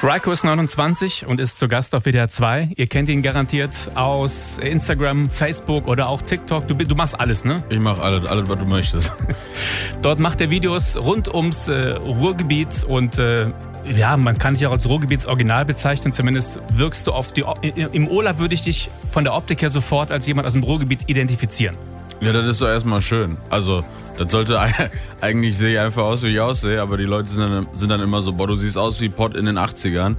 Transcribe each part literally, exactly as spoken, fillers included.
Raiko ist neunundzwanzig und ist zu Gast auf W D R zwei. Ihr kennt ihn garantiert aus Instagram, Facebook oder auch TikTok. Du, du machst alles, ne? Ich mache alles, alles, was du möchtest. Dort macht er Videos rund ums äh, Ruhrgebiet und äh, ja, man kann dich auch als Ruhrgebietsoriginal bezeichnen. Zumindest wirkst du auf die... Im Urlaub würde ich dich von der Optik her sofort als jemand aus dem Ruhrgebiet identifizieren. Ja, das ist doch erstmal schön. Also, das sollte eigentlich sehe ich einfach aus, wie ich aussehe, aber die Leute sind dann, sind dann immer so, boah, du siehst aus wie Pott in den achtzigern.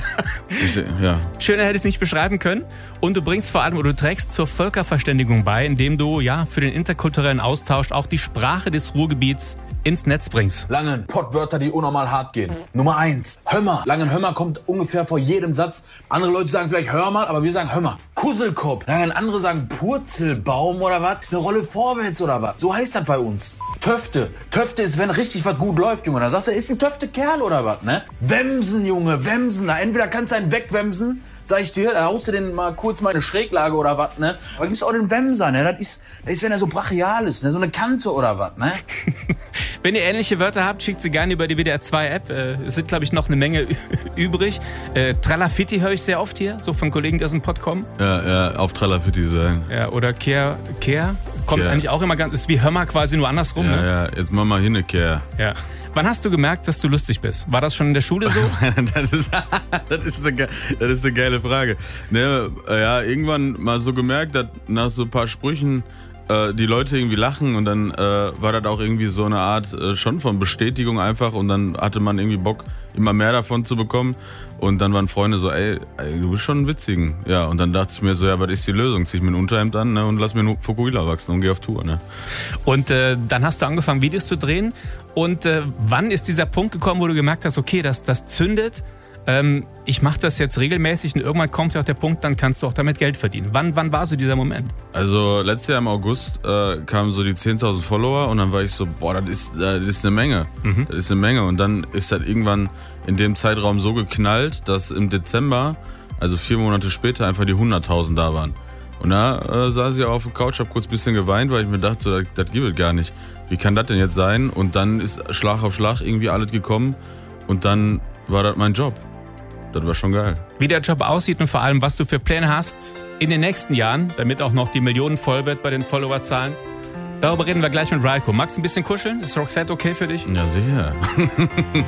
Ich, ja. Schöner hätte ich es nicht beschreiben können. Und du bringst vor allem, oder du trägst zur Völkerverständigung bei, indem du ja für den interkulturellen Austausch auch die Sprache des Ruhrgebiets ins Netz bringst. Langen Pottwörter, die unnormal hart gehen. Nummer eins, Hömmer. Langen Hömmer kommt ungefähr vor jedem Satz. Andere Leute sagen vielleicht Hör mal, aber wir sagen Hömmer. Kusselkopf. Langen andere sagen Purzelbaum oder was? Ist eine Rolle vorwärts oder was? So heißt das bei uns. Töfte. Töfte ist, wenn richtig was gut läuft, Junge. Da sagst du, ist ein Töfte-Kerl oder was, ne? Wemsen, Junge, Wemsen. Da entweder kannst du einen wegwemsen, sag ich dir, da haust du den mal kurz mal eine Schräglage oder was, ne? Aber gibt's auch den Wemser, ne? Das ist, das ist, wenn er so brachial ist, ne? So eine Kante oder was, ne? Wenn ihr ähnliche Wörter habt, schickt sie gerne über die W D R zwei App. Äh, es sind, glaube ich, noch eine Menge übrig. Äh, Tralafitti höre ich sehr oft hier, so von Kollegen, die aus dem Pott kommen. Ja, ja, auf Tralafitti sagen. Ja, oder Kehr, Kehr kommt Kehr. Eigentlich auch immer ganz, ist wie Hömmer quasi nur andersrum, Ja, ne? ja, jetzt mach mal hin, Kehr. Ja. Wann hast du gemerkt, dass du lustig bist? War das schon in der Schule so? das, ist, das, ist eine, das ist eine geile Frage. Ne, ja, irgendwann mal so gemerkt, dass nach so ein paar Sprüchen äh, die Leute irgendwie lachen und dann äh, war das auch irgendwie so eine Art äh, schon von Bestätigung einfach und dann hatte man irgendwie Bock, immer mehr davon zu bekommen und dann waren Freunde so, ey, ey du bist schon ein Witzigen. Ja, und dann dachte ich mir so, ja, was ist die Lösung? Zieh ich mir ein Unterhemd an, ne, und lass mir nur Fukuhila wachsen und geh auf Tour, ne. Und äh, dann hast du angefangen, Videos zu drehen und äh, wann ist dieser Punkt gekommen, wo du gemerkt hast, okay, das, das zündet, ähm, ich mache das jetzt regelmäßig und irgendwann kommt ja auch der Punkt, dann kannst du auch damit Geld verdienen. Wann, wann war so dieser Moment? Also letztes Jahr im August äh, kamen so die zehntausend Follower und dann war ich so, boah, das ist, das ist eine Menge. Mhm. Das ist eine Menge. Und dann ist das irgendwann in dem Zeitraum so geknallt, dass im Dezember, also vier Monate später, einfach die hunderttausend da waren. Und da äh, saß ich auf der Couch, hab kurz ein bisschen geweint, weil ich mir dachte, so, das, das gibt es gar nicht. Wie kann das denn jetzt sein? Und dann ist Schlag auf Schlag irgendwie alles gekommen und dann war das mein Job. Das war schon geil. Wie der Job aussieht und vor allem, was du für Pläne hast in den nächsten Jahren, damit auch noch die Millionen voll wird bei den Followerzahlen. Darüber reden wir gleich mit Raiko. Magst du ein bisschen kuscheln? Ist Roxette okay für dich? Ja, sicher.